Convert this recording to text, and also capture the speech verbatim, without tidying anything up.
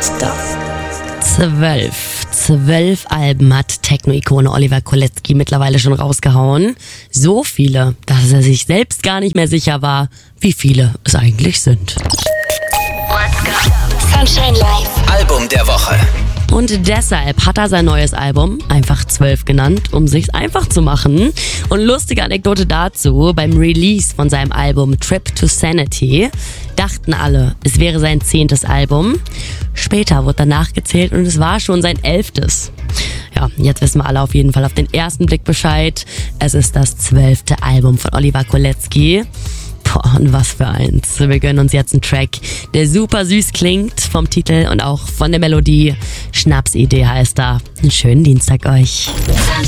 Stuff. Zwölf. Zwölf Alben hat Techno-Ikone Oliver Kolecki mittlerweile schon rausgehauen. So viele, dass er sich selbst gar nicht mehr sicher war, wie viele es eigentlich sind. Sunshine Live. Album der Woche. Und deshalb hat er sein neues Album einfach zwölf genannt, um sich's einfach zu machen. Und lustige Anekdote dazu: Beim Release von seinem Album Trip to Sanity dachten alle, es wäre sein zehntes Album. Später wurde danach gezählt und es war schon sein elftes. Ja, jetzt wissen wir alle auf jeden Fall auf den ersten Blick Bescheid. Es ist das zwölfte Album von Oliver Kolecki. Boah, und was für eins. Wir gönnen uns jetzt einen Track, der super süß klingt vom Titel und auch von der Melodie. Schnapsidee heißt er. Einen schönen Dienstag euch.